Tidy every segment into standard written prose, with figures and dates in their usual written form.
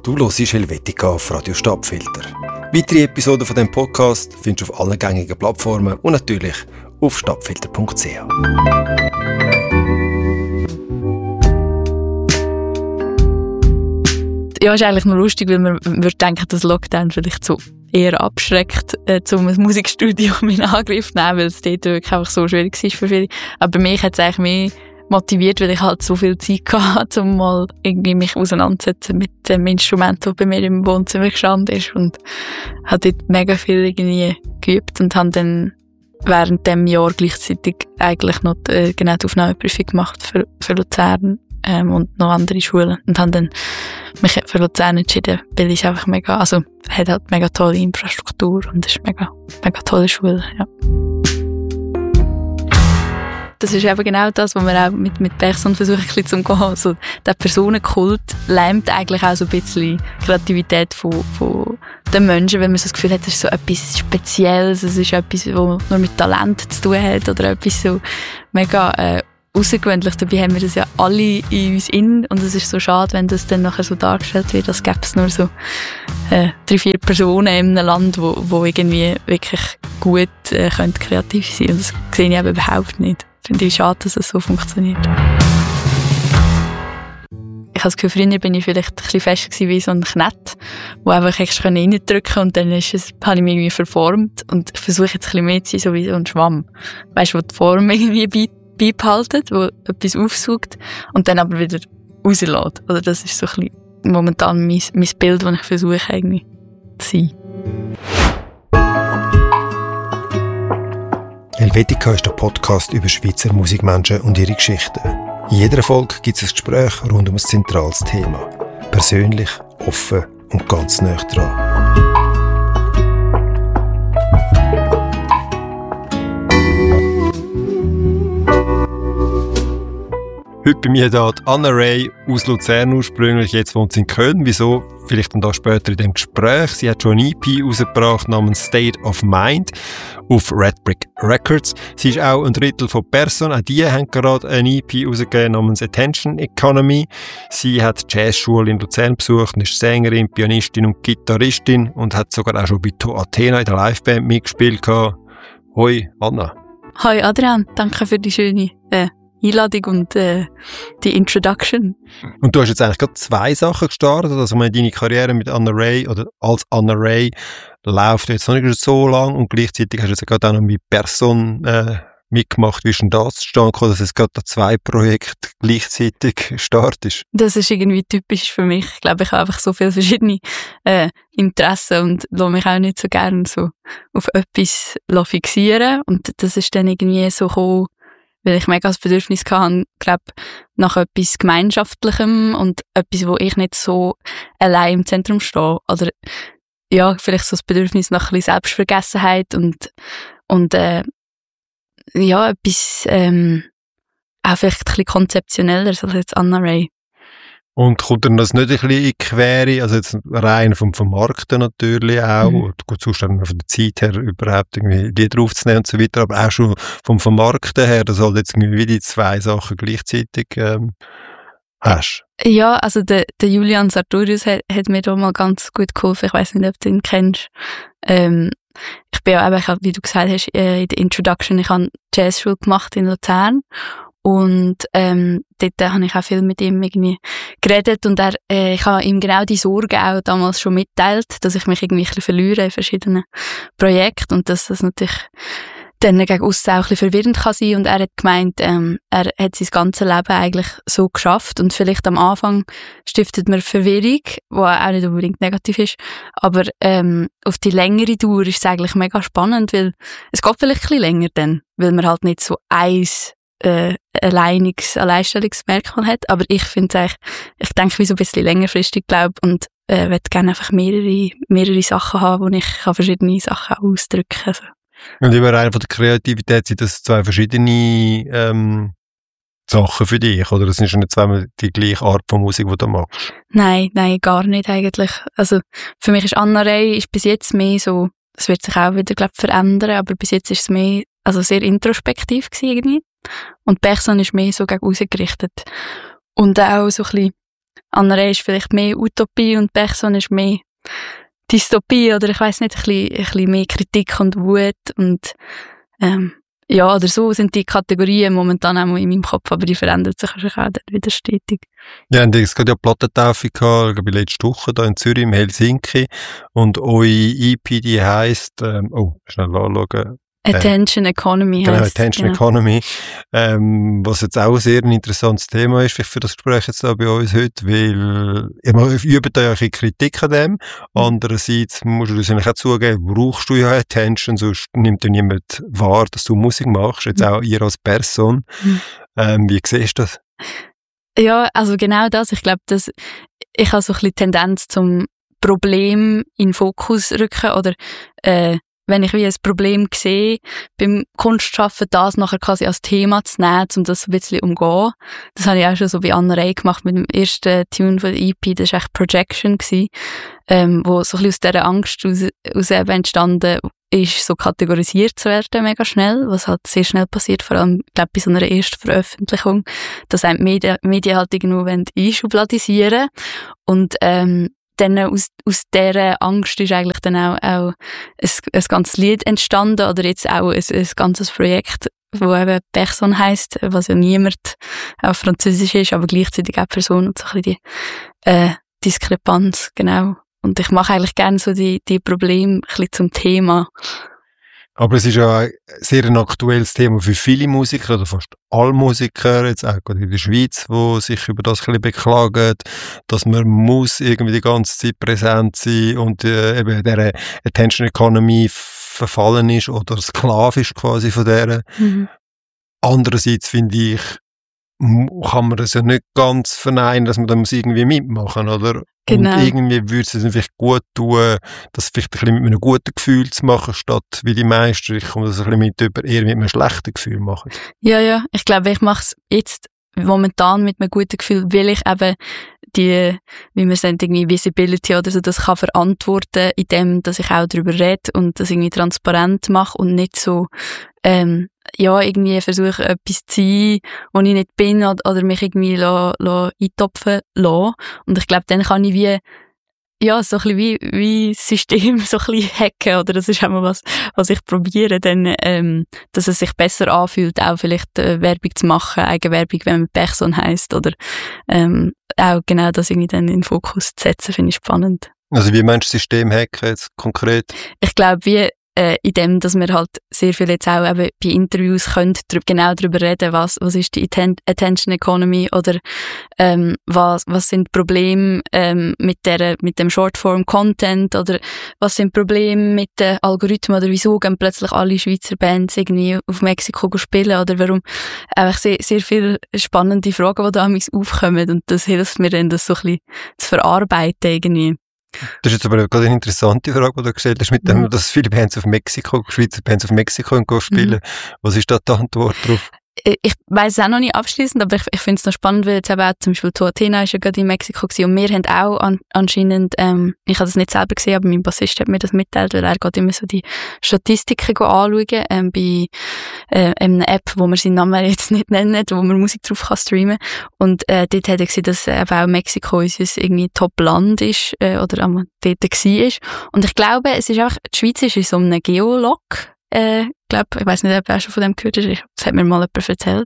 Du hörst Helvetica auf Radio Stadtfilter. Weitere Episoden von diesem Podcast findest du auf allen gängigen Plattformen und natürlich auf stadtfilter.ch. Ja, ist eigentlich noch lustig, weil man würde denken, dass Lockdown vielleicht so eher abschreckt, um ein Musikstudio in Angriff zu nehmen, weil es dort wirklich einfach so schwierig ist für viele. Aber mich hat es eigentlich mehr motiviert, weil ich halt so viel Zeit hatte, um mal irgendwie mich auseinanderzusetzen mit dem Instrument, das bei mir im Wohnzimmer gestanden ist, und habe dort mega viel irgendwie geübt und habe dann während dem Jahr gleichzeitig eigentlich noch genau die Aufnahmeprüfung gemacht für Luzern und noch andere Schulen, und habe dann mich für Luzern entschieden, weil es einfach hat halt mega tolle Infrastruktur und es ist mega tolle Schule, ja. Das ist eben genau das, was wir auch mit Bergson versuchen, ein bisschen zu umgehen. Also, der Personenkult lähmt eigentlich auch so ein bisschen die Kreativität von den Menschen, wenn man so das Gefühl hat, es ist so etwas Spezielles, es ist etwas, was nur mit Talent zu tun hat oder etwas so mega außergewöhnlich. Dabei haben wir das ja alle in uns in, und es ist so schade, wenn das dann nachher so dargestellt wird, als gäbe es nur so 3-4 Personen in einem Land, wo irgendwie wirklich gut kreativ sein können. Und das sehe ich eben überhaupt nicht. Finde ich schade, dass es so funktioniert. Ich habe das Gefühl, früher bin ich vielleicht ein bisschen fest gewesen wie so ein Knett, wo einfach ich reindrücken konnte, und dann habe ich mich irgendwie verformt, und ich versuche jetzt ein bisschen mehr zu sein, so wie so ein Schwamm. Weißt du, wo die Form irgendwie beibehaltet, wo etwas aufsaugt und dann aber wieder rauslässt. Oder das ist so ein bisschen momentan mein Bild, das ich versuche irgendwie zu sein. Helvetica ist der Podcast über Schweizer Musikmenschen und ihre Geschichten. In jeder Folge gibt es ein Gespräch rund um ein zentrales Thema. Persönlich, offen und ganz nah dran. Heute bei mir hier Anna Ray aus Luzern ursprünglich, jetzt wohnt sie in Köln. Wieso? Vielleicht dann da später in dem Gespräch. Sie hat schon eine EP rausgebracht namens State of Mind auf Red Brick Records. Sie ist auch ein Drittel von Bergson. Auch die haben gerade eine EP rausgegeben namens Attention Economy. Sie hat die Jazzschule in Luzern besucht und ist Sängerin, Pianistin und Gitarristin und hat sogar auch schon bei To Athena in der Liveband mitgespielt. Hoi Anna. Hoi Adrian, danke für die schöne Einladung und die Introduction. Und du hast jetzt eigentlich gerade 2 Sachen gestartet. Also deine Karriere mit Anna Ray oder als Anna Ray läuft jetzt noch nicht so lang, und gleichzeitig hast du jetzt gerade auch noch mit Bergson mitgemacht. Wie ist denn das zustande gekommen, dass jetzt gerade 2 Projekte gleichzeitig startest? Das ist irgendwie typisch für mich. Ich glaube, ich habe einfach so viele verschiedene Interessen und lasse mich auch nicht so gerne so auf etwas fixieren. Und das ist dann irgendwie so gekommen, weil ich mega das Bedürfnis hatte, glaube nach etwas Gemeinschaftlichem und etwas, wo ich nicht so allein im Zentrum stehe. Oder ja, vielleicht so das Bedürfnis nach ein bisschen Selbstvergessenheit und ja, etwas auch vielleicht ein bisschen konzeptioneller als jetzt Anna Ray. Und kommt dann das nicht ein bisschen in die Quere, also jetzt rein vom Vermarkten natürlich auch, gut, sonst von der Zeit her überhaupt irgendwie Lieder aufzunehmen und so weiter, aber auch schon vom Vermarkten her, dass halt jetzt irgendwie die 2 Sachen gleichzeitig hast? Ja, also der Julian Sartorius hat mir da mal ganz gut geholfen, ich weiss nicht, ob du ihn kennst. Ich bin ja eben, wie du gesagt hast, in der Introduction, ich habe Jazzschule gemacht in Luzern. Und dort habe ich auch viel mit ihm irgendwie geredet, und ich habe ihm genau die Sorge auch damals schon mitteilt, dass ich mich irgendwie ein bisschen verliere in verschiedenen Projekten und dass das natürlich dann gegen aussen auch ein bisschen verwirrend kann sein. Und er hat gemeint, er hat sein ganzes Leben eigentlich so geschafft, und vielleicht am Anfang stiftet man Verwirrung, die auch nicht unbedingt negativ ist, aber auf die längere Dauer ist es eigentlich mega spannend, weil es geht vielleicht ein bisschen länger dann, weil man halt nicht so Alleinstellungsmerkmal hat, aber ich finde eigentlich, ich denke wie so ein bisschen längerfristig, glaube, und möchte gerne einfach mehrere Sachen haben, wo ich verschiedene Sachen auch ausdrücken kann. Also. Und über eine von der Kreativität sind das 2 verschiedene Sachen für dich, oder? Das sind schon nicht zweimal die gleiche Art von Musik, die du machst? Nein, gar nicht eigentlich. Also für mich ist Anna Ray bis jetzt mehr so, es wird sich auch wieder, glaube ich, verändern, aber bis jetzt ist es mehr, also sehr introspektiv gewesen irgendwie. Und Bergson ist mehr so gegen aussen gerichtet. Und auch so ein bisschen Anna Ray ist vielleicht mehr Utopie und Bergson ist mehr Dystopie oder ich weiss nicht, ein bisschen mehr Kritik und Wut und ja, oder so sind die Kategorien momentan auch in meinem Kopf, aber die verändern sich wahrscheinlich auch dort wieder stetig. Ja, und es gab ja Plattentaufe gehabt, glaube ich, letzte Woche da in Zürich, im Helsinki. Und eure EP, die heisst, schnell anschauen. Attention Economy genau, heisst. Attention Economy. Was jetzt auch sehr ein interessantes Thema ist, vielleicht für das Gespräch jetzt da bei uns heute, weil ihr übt da ja ein bisschen Kritik an dem. Andererseits musst du das eigentlich auch zugeben, brauchst du ja Attention, sonst nimmt ja niemand wahr, dass du Musik machst, jetzt auch ihr als Person. Wie siehst du das? Ja, also genau das. Ich glaube, ich habe so ein bisschen Tendenz zum Problem in den Fokus rücken oder wenn ich wie ein Problem sehe, beim Kunstschaffen das nachher quasi als Thema zu nehmen, um das ein bisschen umzugehen. Das habe ich auch schon so bei Anna Ray gemacht mit dem ersten Tune von der EP, das war echt Projection gewesen, wo so ein bisschen aus dieser Angst aus eben entstanden ist, so kategorisiert zu werden, mega schnell, was halt sehr schnell passiert, vor allem, glaube bei so einer ersten Veröffentlichung, dass einem Medien halt irgendwo einschubladisieren und dann aus dieser Angst ist eigentlich dann auch ein ganzes Lied entstanden oder jetzt auch ein ganzes Projekt, wo eben Bergson heisst, was ja niemand auf Französisch ist, aber gleichzeitig auch Person und so ein bisschen die Diskrepanz, genau. Und ich mache eigentlich gerne so die Probleme ein bisschen zum Thema. Aber es ist ja ein sehr aktuelles Thema für viele Musiker, oder fast alle Musiker, jetzt auch gerade in der Schweiz, die sich über das ein bisschen beklagen, dass man muss irgendwie die ganze Zeit präsent sein und eben dieser Attention Economy verfallen ist oder sklavisch quasi von der. Andererseits finde ich, kann man das ja nicht ganz verneinen, dass man da muss irgendwie mitmachen, oder? Genau. Und irgendwie würde es dann vielleicht gut tun, das vielleicht ein bisschen mit einem guten Gefühl zu machen, statt wie die meisten, ich komme das ein bisschen eher mit einem schlechten Gefühl machen. Ja, ich glaube, ich mache es jetzt momentan mit einem guten Gefühl, weil ich eben wie man es nennt, irgendwie Visibility oder so, das kann verantworten, indem, dass ich auch darüber rede und das irgendwie transparent mache und nicht so, irgendwie versuche, etwas zu sein, wo ich nicht bin oder mich irgendwie eintopfen lassen. Und ich glaube, dann kann ich so ein bisschen wie das System so ein bisschen hacken, oder das ist auch mal was ich probiere, dann, dass es sich besser anfühlt, auch vielleicht Werbung zu machen, Eigenwerbung, wenn man Bergson heisst, oder auch genau das irgendwie dann in den Fokus zu setzen, finde ich spannend. Also wie meinst du System hacken jetzt konkret? Ich glaube, in dem, dass wir halt sehr viel jetzt auch eben bei Interviews können genau darüber reden, was ist die Attention Economy oder was sind Probleme mit dem Shortform Content oder was sind Probleme mit den Algorithmen oder wieso gehen plötzlich alle Schweizer Bands irgendwie auf Mexiko spielen oder warum einfach sehr, sehr viele spannende Fragen, die da aufkommen und das hilft mir dann, das so ein bisschen zu verarbeiten irgendwie. Das ist jetzt aber gerade eine interessante Frage, die du gestellt hast, mit dem, dass viele Bands auf Mexiko, Schweizer Bands auf Mexiko spielen. Was ist da die Antwort drauf? Ich weiss es auch noch nicht abschließend, aber ich finde es noch spannend, weil jetzt eben auch zum Beispiel Athena ist ja gerade in Mexiko gewesen und wir haben auch anscheinend, ich habe das nicht selber gesehen, aber mein Bassist hat mir das mitteilt, weil er geht immer so die Statistiken anschauen, bei einer App, wo man seinen Namen jetzt nicht nennen, wo man Musik drauf kann streamen. Und dort hat er gesehen, dass eben auch Mexiko unser irgendwie Top-Land ist, oder dort war. Und ich glaube, es ist einfach, die Schweiz ist in so einem Geolog, ich weiss nicht, ob du auch schon von dem gehört hast, das hat mir mal jemand erzählt.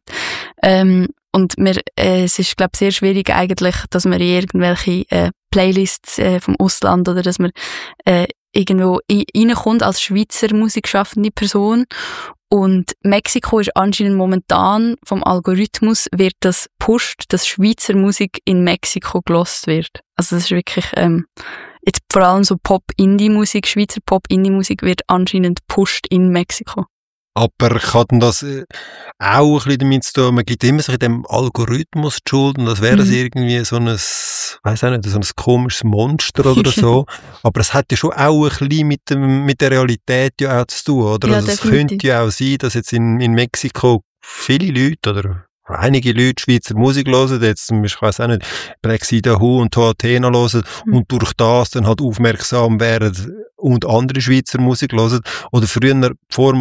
Und es ist, glaube ich, sehr schwierig eigentlich, dass man in irgendwelche Playlists vom Ausland oder dass man irgendwo reinkommt als Schweizer musikschaffende Person. Und Mexiko ist anscheinend momentan vom Algorithmus wird das pusht, dass Schweizer Musik in Mexiko gelost wird. Also das ist wirklich jetzt vor allem so Pop-Indie-Musik, Schweizer Pop-Indie-Musik wird anscheinend pusht in Mexiko. Aber kann denn das auch ein bisschen damit zu tun, man gibt immer so in dem Algorithmus die Schuld und das wäre das irgendwie so ein, weiss auch nicht, so ein komisches Monster oder so. Aber es hat ja schon auch ein bisschen mit der Realität ja auch zu tun, oder? Ja, also es könnte ja auch sein, dass jetzt in Mexiko viele Leute oder einige Leute Schweizer Musik hören, jetzt zum Beispiel, ich weiss auch nicht, Black Sida Who und Toatena hören und durch das dann halt aufmerksam werden und andere Schweizer Musik hören. Oder früher, vor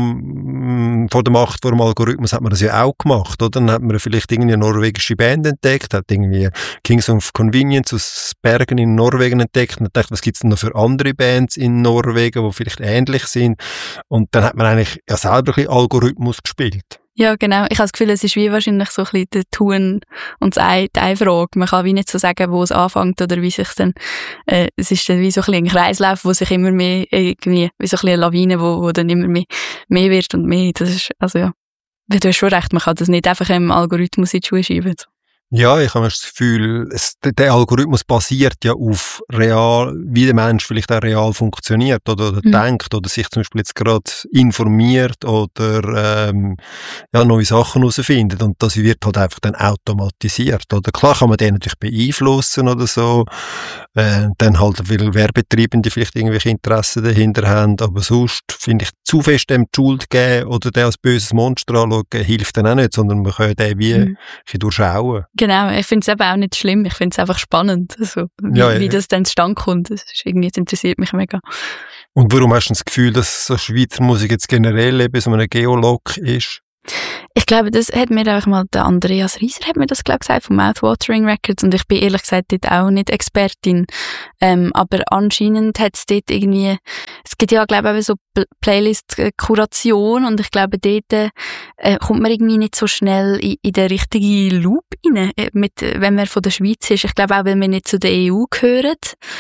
der Macht, vor dem Algorithmus, hat man das ja auch gemacht, oder? Dann hat man vielleicht irgendwie eine norwegische Band entdeckt, hat irgendwie Kings of Convenience aus Bergen in Norwegen entdeckt und dachte, was gibt's denn noch für andere Bands in Norwegen, die vielleicht ähnlich sind? Und dann hat man eigentlich ja selber ein bisschen Algorithmus gespielt. Ja, genau. Ich habe das Gefühl, es ist wie wahrscheinlich so ein bisschen der Tun und die eine Frage. Man kann wie nicht so sagen, wo es anfängt oder wie sich dann, es ist dann wie so ein bisschen ein Kreislauf, wo sich immer mehr irgendwie, wie so ein bisschen eine Lawine, wo dann immer mehr wird und mehr. Das ist, also ja. Du hast schon recht, man kann das nicht einfach einem Algorithmus in die Schuhe schieben. Ja, ich habe das Gefühl, der Algorithmus basiert ja auf real, wie der Mensch vielleicht auch real funktioniert oder denkt oder sich zum Beispiel jetzt gerade informiert oder ja, neue Sachen herausfindet und das wird halt einfach dann automatisiert. Oder klar kann man den natürlich beeinflussen oder so, dann halt viele Werbetreibende vielleicht irgendwelche Interessen dahinter haben, aber sonst finde ich, zu fest dem die Schuld geben oder den als böses Monster anschauen, hilft dann auch nicht, sondern man kann den wie ein bisschen durchschauen. Genau, ich finde es eben auch nicht schlimm, ich finde es einfach spannend, also, wie das dann zustande kommt. Das interessiert mich mega. Und warum hast du das Gefühl, dass so Schweizer Musik jetzt generell eben so eine Geolog ist? Ich glaube, das hat mir einfach mal der Andreas Rieser hat mir das gesagt von Mouthwatering Records und ich bin ehrlich gesagt dort auch nicht Expertin, aber anscheinend hat es dort irgendwie, es gibt ja glaube ich so Playlist-Kuration und ich glaube dort kommt man irgendwie nicht so schnell in den richtigen Loop rein, wenn man von der Schweiz ist. Ich glaube auch, weil wir nicht zu der EU gehören,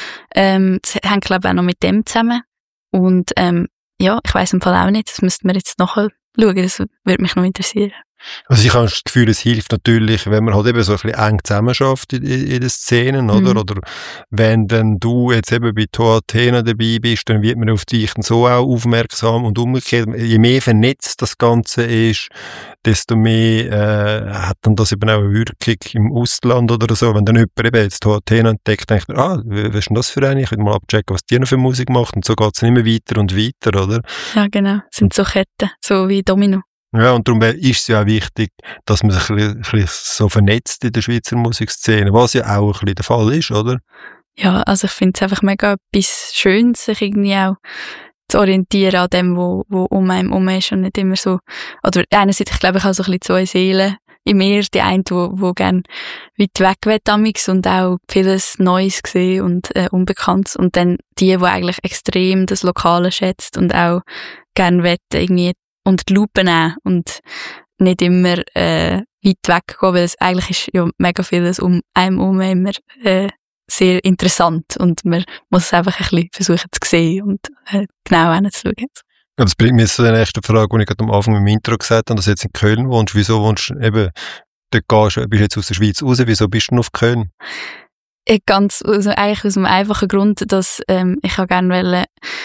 das hängt glaube ich auch noch mit dem zusammen und ja, ich weiss im Fall auch nicht, das müssten wir jetzt nachher schauen, das würde mich noch interessieren. Also ich habe das Gefühl, es hilft natürlich, wenn man halt eben so ein bisschen eng zusammenarbeitet in den Szenen, oder? Oder wenn dann du jetzt eben bei Toatena dabei bist, dann wird man auf dich dann so auch aufmerksam und umgekehrt. Je mehr vernetzt das Ganze ist, desto mehr hat dann das eben auch eine Wirkung im Ausland oder so. Wenn dann jemand eben jetzt Toatena entdeckt, denkt man, was ist denn das für eine? Ich will mal abchecken, was die noch für Musik macht. Und so geht es immer weiter und weiter, oder? Ja, genau. Das sind so Ketten, so wie Domino. Ja, und darum ist es ja auch wichtig, dass man sich ein bisschen so vernetzt in der Schweizer Musikszene, was ja auch ein bisschen der Fall ist, oder? Ja, also ich finde es einfach mega etwas Schönes, sich irgendwie auch zu orientieren an dem, wo um einem herum ist und nicht immer so, oder einerseits, ich glaube, ich habe so ein bisschen zwei Seelen in mir, die eine, wo gerne weit weg will damals und auch vieles Neues sehen und Unbekanntes und dann die eigentlich extrem das Lokale schätzt und auch gerne will irgendwie und die Lupe nehmen und nicht immer weit weggehen, weil es eigentlich ist ja mega vieles um einem herum immer sehr interessant und man muss es einfach ein bisschen versuchen zu sehen und genau hinzuschauen. Ja, das bringt mich zu der nächsten Frage, die ich gerade am Anfang im Intro gesagt habe, dass du jetzt in Köln wohnst. Wieso wohnst du eben, dort bist du jetzt aus der Schweiz raus, wieso bist du denn auf Köln? Eigentlich aus dem einfachen Grund, dass ich auch gerne wollte,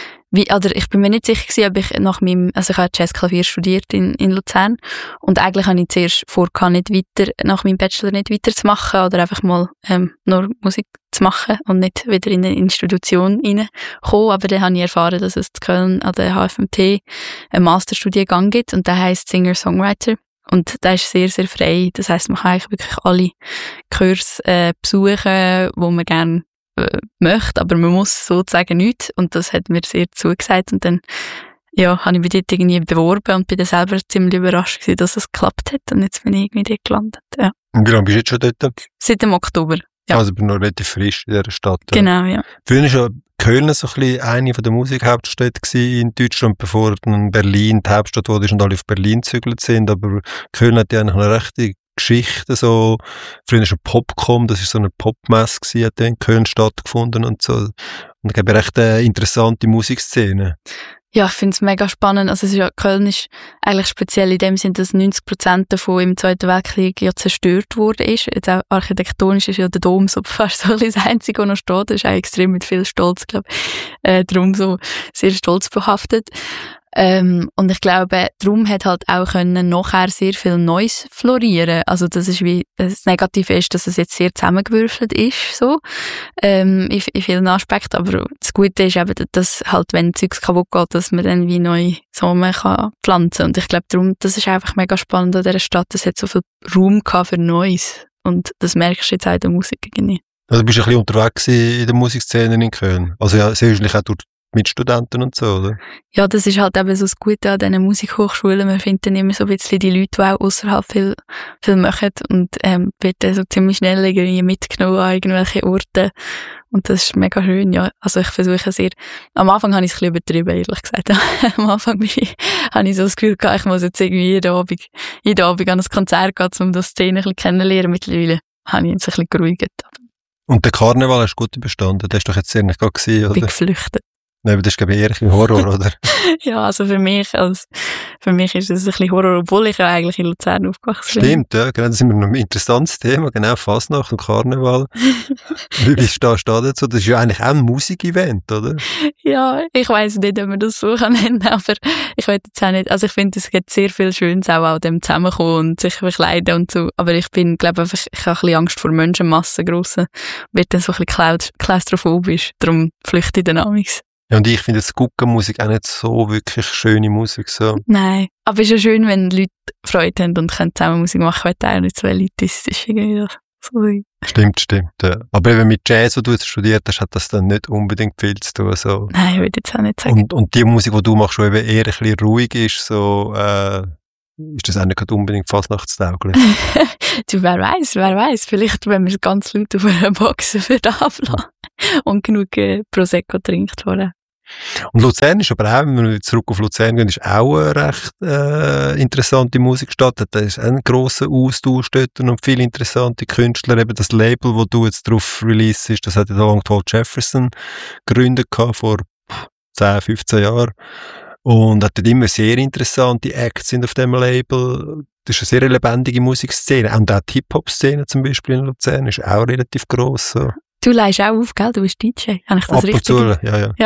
ich bin mir nicht sicher gewesen, ob ich nach meinem, also ich habe Jazzklavier studiert in Luzern und eigentlich habe ich zuerst vorgehabt, nach meinem Bachelor nicht weiterzumachen oder einfach mal nur Musik zu machen und nicht wieder in eine Institution reinkommen, aber dann habe ich erfahren, dass es in Köln an der HFMT einen Masterstudiengang gibt und der heisst Singer-Songwriter und der ist sehr, sehr frei, das heisst, man kann eigentlich wirklich alle Kurse besuchen, wo man gerne möchte, aber man muss sozusagen nichts und das hat mir sehr zugesagt und dann habe ich mich dort irgendwie beworben und bin dann selber ziemlich überrascht gewesen, dass es geklappt hat und jetzt bin ich irgendwie dort gelandet. Ja. Und wie lange bist du jetzt schon dort? Seit dem Oktober. Ja. Also bin noch relativ frisch in dieser Stadt. Genau, ja. Früher war ja Köln so ein bisschen eine von der Musikhauptstädte in Deutschland, bevor dann Berlin die Hauptstadt wurde und alle auf Berlin gezügelt sind, aber Köln hat ja eigentlich eine rechte Geschichte, so, früher war Popcom, das war so eine Popmesse, hat in Köln stattgefunden und so. Und ich glaube, recht eine interessante Musikszene. Ja, ich finde es mega spannend. Also Köln ist eigentlich speziell in dem Sinn, dass 90% davon im Zweiten Weltkrieg ja zerstört worden ist. Jetzt auch architektonisch ist ja der Dom so fast so das Einzige, was noch steht. Das ist auch extrem mit viel Stolz, glaube ich. Darum so sehr stolzbehaftet. Und ich glaube, darum hat halt auch können nachher sehr viel Neues florieren. Also das ist wie, das Negative ist, dass es jetzt sehr zusammengewürfelt ist, so, in vielen Aspekten. Aber das Gute ist eben, dass halt, wenn Zeugs kaputt geht, dass man dann wie neue Samen kann pflanzen. Und ich glaube, darum, das ist einfach mega spannend an dieser Stadt. Es hat so viel Raum gehabt für Neues. Und das merkst du jetzt auch in der Musik irgendwie. Also du bist ein bisschen unterwegs in der Musikszene in Köln. Also ja, sehr wahrscheinlich auch durch Mitstudenten und so, oder? Ja, das ist halt eben so das Gute an diesen Musikhochschulen. Man findet dann immer so ein bisschen die Leute, die auch ausserhalb viel machen und wird dann so ziemlich schnell irgendwie mitgenommen an irgendwelche Orte. Und das ist mega schön, ja. Also ich versuche sehr, am Anfang habe ich es ein bisschen übertrieben, ehrlich gesagt. Am Anfang habe ich so das Gefühl gehabt, ich muss jetzt irgendwie jeden Abend an ein Konzert gehen, um das Szene ein bisschen kennenzulernen. Mittlerweile habe ich jetzt ein bisschen geruhigt. Und der Karneval hast du gut überstanden? Das hast du doch jetzt eigentlich gerade gesehen, oder? Ich bin geflüchtet. Nein, aber das ist, glaube ich, eher ein Horror, oder? Ja, also für mich ist es ein bisschen Horror, obwohl ich ja eigentlich in Luzern aufgewachsen bin. Stimmt, ja, genau, das ist immer noch ein interessantes Thema, genau, Fasnacht und Karneval. Wie stehst du dazu? Das ist ja eigentlich auch ein Musikevent, oder? Ja, ich weiss nicht, ob man das so nennen kann, aber ich will jetzt auch nicht, also ich finde, es gibt sehr viel Schönes auch an dem Zusammenkommen und sich verkleiden und so, aber ich bin, glaube ich, ich habe ein bisschen Angst vor Menschenmassen, grossen, wird dann so ein bisschen klaustrophobisch, darum flüchte ich dann amigs. Ja, und ich finde jetzt Guckenmusik auch nicht so wirklich schöne Musik, so. Nein, aber es ist ja schön, wenn Leute Freude haben und können zusammen Musik machen, weil auch nicht so elitistisch irgendwie so. Stimmt, ja. Aber eben mit Jazz, wo du jetzt studiert hast, hat das dann nicht unbedingt viel zu tun, so. Nein, ich würde jetzt auch nicht sagen. Und die Musik, die du machst, die eben eher ein bisschen ruhig ist, so, ist das auch nicht unbedingt fasnachtstauglich? Du, wer weiß, vielleicht, wenn wir es ganz laut auf einer Box ablassen und genug Prosecco trinkt vorher. Und Luzern ist aber auch, wenn wir zurück auf Luzern gehen, ist auch eine recht interessante Musikstadt. Da ist ein grosser Austausch dort und viele interessante Künstler. Eben das Label, wo du jetzt drauf releasest, das hat ja Long Tall Jefferson gegründet vor 10, 15 Jahren. Und hat dort immer sehr interessante Acts auf dem Label. Das ist eine sehr lebendige Musikszene. Und auch die Hip-Hop-Szene zum Beispiel in Luzern ist auch relativ gross. So. Du leihst auch auf, gell? Du bist DJ. Habe ich das richtig? Ab und zu, ja.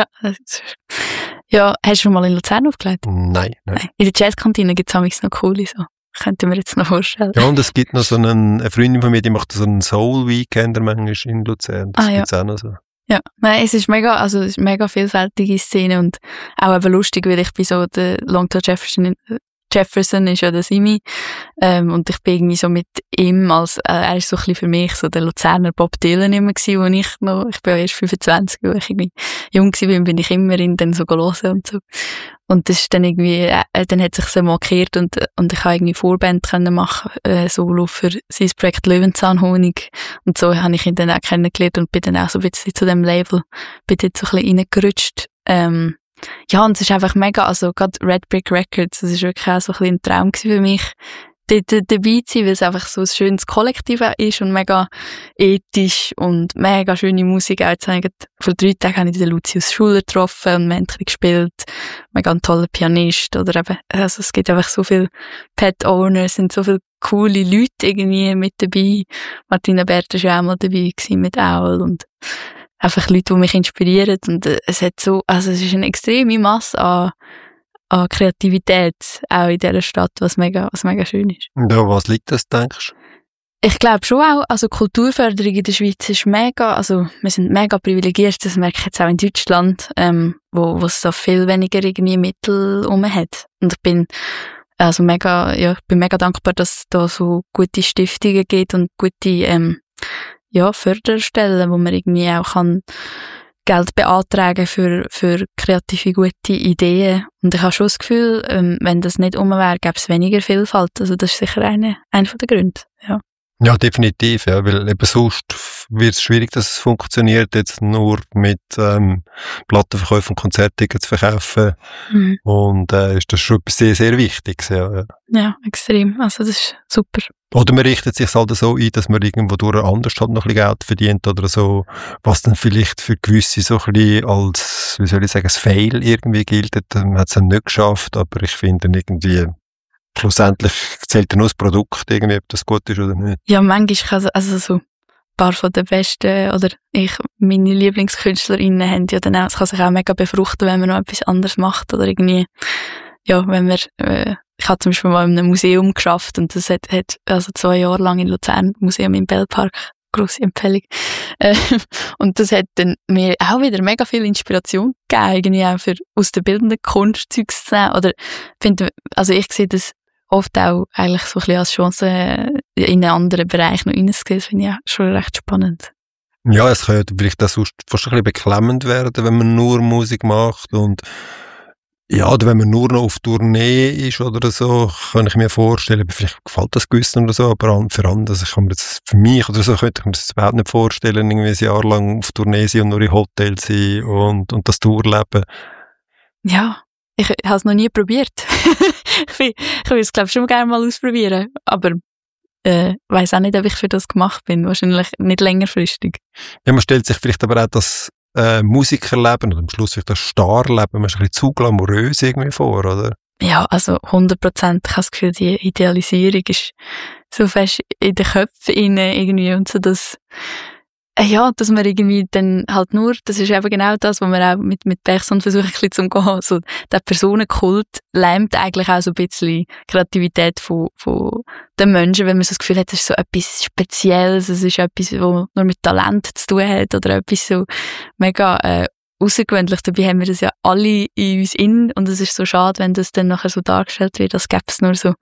Ja, hast du schon mal in Luzern aufgelegt? Nein. In der Jazzkantine gibt es noch coole so. Könnte mir jetzt noch vorstellen. Ja, und es gibt noch so eine Freundin von mir, die macht so einen Soul-Weekend manchmal in Luzern. Das gibt's auch noch so. Ja, nein, es ist mega vielfältige Szene und auch eben lustig, weil ich bin so der Long Tall Jefferson ist ja der Simi, und ich bin irgendwie so mit ihm er ist so ein bisschen für mich so der Luzerner Bob Dylan immer gewesen, ich bin ja erst 25, wo ich irgendwie jung gewesen bin ich immer ihn dann so hören und so. Und das ist dann irgendwie, dann hat sich so markiert und ich habe irgendwie Vorband können machen, solo für sein Projekt Löwenzahnhonig. Und so habe ich ihn dann auch kennengelernt und bin dann auch so ein bisschen zu dem Label, bin jetzt so ein bisschen reingerutscht. Ja, und es ist einfach mega, also gerade Red Brick Records, das ist wirklich auch so ein bisschen ein Traum gewesen für mich, dabei zu sein, weil es einfach so ein schönes Kollektiv ist und mega ethisch und mega schöne Musik. Auch jetzt vor 3 Tagen habe ich den Lucius Schuler getroffen und wir haben gespielt. Mega ein toller Pianist. Oder eben, also es gibt einfach so viele Pet-Owners, sind so viele coole Leute irgendwie mit dabei. Martina Bertha war auch mal dabei gewesen mit Owl und einfach Leute, die mich inspirieren. Und es hat so, also es ist eine extreme Masse an Kreativität auch in dieser Stadt, was mega schön ist. Ja, was liegt das, denkst du? Ich glaube schon auch, also Kulturförderung in der Schweiz ist mega, also wir sind mega privilegiert, das merke ich jetzt auch in Deutschland, wo es so viel weniger irgendwie Mittel hat. Und ich bin mega dankbar, dass es da so gute Stiftungen gibt und gute Förderstellen, wo man irgendwie auch kann Geld beantragen für kreative, gute Ideen. Und ich habe schon das Gefühl, wenn das nicht wäre, gäbe es weniger Vielfalt. Also das ist sicher einer der Gründe, ja. Ja, definitiv, ja, weil eben sonst wird es schwierig, dass es funktioniert, jetzt nur mit Plattenverkäufen und Konzerttickets zu verkaufen. Mhm. Und ist das schon etwas sehr, sehr Wichtiges, ja. Ja, extrem. Also das ist super. Oder man richtet sich halt so ein, dass man irgendwo durch anders halt noch ein bisschen Geld verdient oder so, was dann vielleicht für gewisse so ein bisschen als, wie soll ich sagen, als Fail irgendwie gilt. Man hat es dann nicht geschafft, aber ich finde dann irgendwie, schlussendlich zählt ja nur das Produkt, irgendwie, ob das gut ist oder nicht. Ja, manchmal kann so paar von den besten, oder meine Lieblingskünstlerinnen haben ja dann auch, es kann sich auch mega befruchten, wenn man noch etwas anderes macht, oder irgendwie, ja, wenn man, ich habe zum Beispiel mal in einem Museum geschafft und das hat also 2 Jahre lang in Luzern, Museum im Belpark, grosse Empfehlung. Und das hat dann mir auch wieder mega viel Inspiration gegeben, irgendwie auch für, aus der bildenden Kunst Zeugs zu nehmen. Oder finde, also ich sehe das oft auch eigentlich so ein bisschen als Chance, in einen anderen Bereich noch reinzugehen. Das finde ich auch schon recht spannend. Ja, es könnte vielleicht auch sonst fast ein bisschen beklemmend werden, wenn man nur Musik macht und ja, oder wenn man nur noch auf Tournee ist oder so, kann ich mir vorstellen, vielleicht gefällt das gewissen oder so, aber für andere, also für mich oder so, könnte ich mir das überhaupt nicht vorstellen, irgendwie ein Jahr lang auf Tournee sein und nur in Hotels sein und das Tourleben. Ja, ich habe es noch nie probiert. ich will es, glaube ich, schon gerne mal ausprobieren, aber weiss auch nicht, ob ich für das gemacht bin, wahrscheinlich nicht längerfristig. Ja, man stellt sich vielleicht aber auch das Musikerleben oder am Schluss vielleicht das Starleben, man ist ein bisschen zu glamourös irgendwie vor, oder? Ja, also 100%. Ich habe das Gefühl, die Idealisierung ist so fest in den Köpfen innen irgendwie und so, dass ja, dass man irgendwie dann halt nur, das ist eben genau das, was man auch mit Bergson versucht ein bisschen zu umgehen. So, der Personenkult lähmt eigentlich auch so ein bisschen Kreativität von den Menschen, wenn man so das Gefühl hat, das ist so etwas Spezielles, es ist etwas, was nur mit Talent zu tun hat oder etwas so mega außergewöhnlich. Dabei haben wir das ja alle in uns in und es ist so schade, wenn das dann nachher so dargestellt wird, als gäbe es nur so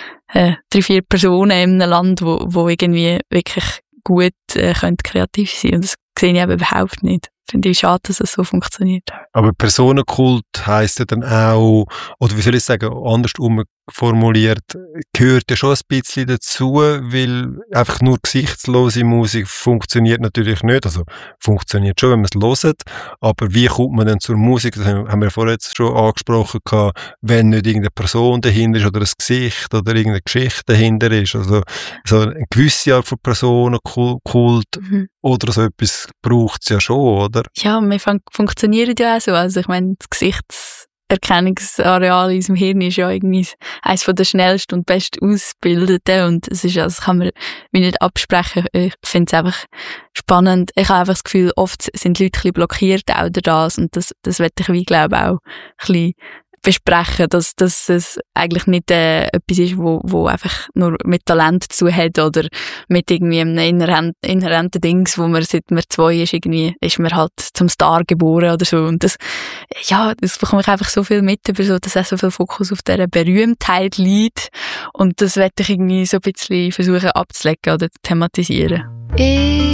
3-4 Personen in einem Land, wo irgendwie wirklich gut könnte kreativ sein. Und das sehe ich eben überhaupt nicht. Finde ich schade, dass es so funktioniert. Aber Personenkult heisst ja dann auch, oder wie soll ich sagen, andersrum formuliert, gehört ja schon ein bisschen dazu, weil einfach nur gesichtslose Musik funktioniert natürlich nicht. Also funktioniert schon, wenn man es hört, aber wie kommt man denn zur Musik? Das haben wir vorher jetzt schon angesprochen, wenn nicht irgendeine Person dahinter ist oder ein Gesicht oder irgendeine Geschichte dahinter ist. Also so eine gewisse Art von Personenkult oder so etwas braucht es ja schon, oder? Ja, wir funktionieren ja auch so. Also ich meine, das Gesichtserkennungsareal in unserem Hirn ist ja irgendwie eines von der schnellsten und best ausgebildeten und es ist, also das kann man wie nicht absprechen. Ich finde es einfach spannend. Ich habe einfach das Gefühl, oft sind Leute ein bisschen blockiert auch durch das und das werde ich wie, glaube ich, auch ein bisschen besprechen, dass es eigentlich nicht etwas ist, wo einfach nur mit Talent zu hat oder mit irgendwie einem inhärenten Dings, wo man seit man 2 ist, irgendwie ist man halt zum Star geboren oder so und das bekomme ich einfach so viel mit über so, dass auch so viel Fokus auf dieser Berühmtheit liegt und das werde ich irgendwie so ein bisschen versuchen abzulegen oder zu thematisieren.